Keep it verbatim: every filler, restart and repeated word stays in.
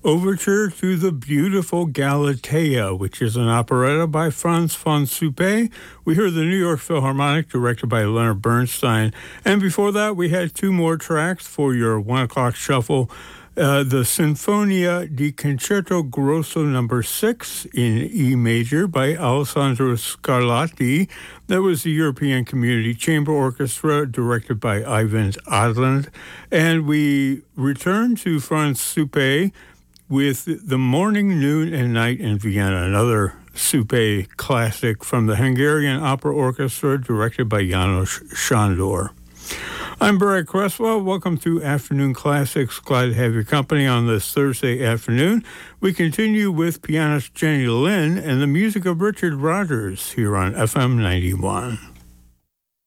Overture to the Beautiful Galatea, which is an operetta by Franz von Suppé. We heard the New York Philharmonic, directed by Leonard Bernstein. And before that, we had two more tracks for your one o'clock shuffle. Uh, the Sinfonia di Concerto Grosso number six in E major by Alessandro Scarlatti. That was the European Community Chamber Orchestra, directed by Ivan Adland. And we return to Franz Suppé with The Morning, Noon, and Night in Vienna, another Suppé classic from the Hungarian Opera Orchestra, directed by János Sándor. I'm Barry Cresswell. Welcome to Afternoon Classics. Glad to have your company on this Thursday afternoon. We continue with pianist Jenny Lin and the music of Richard Rodgers here on F M ninety-one.